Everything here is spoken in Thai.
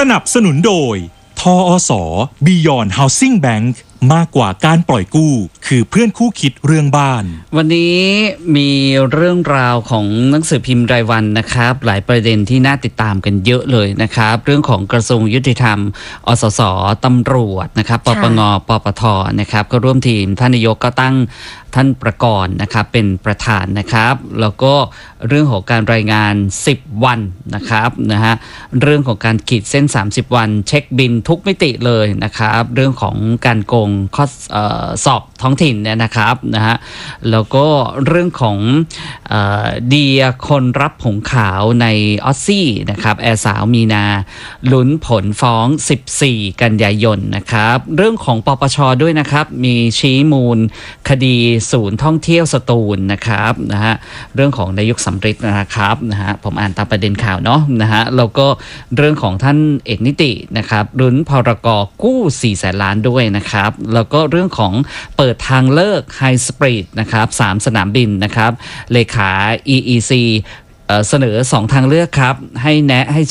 นับสนุนโดยทอส. Beyond Housing Bank มากกว่าการปล่อยกู้คือเพื่อนคู่คิดเรื่องบ้านวันนี้มีเรื่องราวของหนังสือพิมพ์รายวันนะครับหลายประเด็นที่น่าติดตามกันเยอะเลยนะครับเรื่องของกระทรวงยุติธรรมอสสตำรวจนะครับปปงปปทนะครับก็ร่วมทีมท่านนายกก็ตั้งท่านประกรณ์นะครับเป็นประธานนะครับแล้วก็เรื่องของการรายงาน10วันนะครับนะฮะเรื่องของการขีดเส้น30วันเช็คบินทุกมิติเลยนะครับเรื่องของการโกงข้อสอบท้องถิ่นเนี่ยนะครับนะฮะแล้วก็เรื่องของเดียคนรับผงขาวในออสซี่นะครับแอร์สาวมีนาลุ้นผลฟ้อง14กันยายนนะครับเรื่องของปปชด้วยนะครับมีชี้มูลคดีศูนย์ท่องเที่ยวสตูลนะครับนะฮะเรื่องของนายกสำริดนะครับนะฮะผมอ่านตามประเด็นข่าวเนาะนะฮะแล้วก็เรื่องของท่านเอกนิตินะครับลุ้นพรก.กู้400,000 ล้านด้วยนะครับแล้วก็เรื่องของเปิดทางเลิกไฮสปีดนะครับ3สนามบินนะครับเลขา EEC เสนอ2ทางเลือกครับให้แนะให้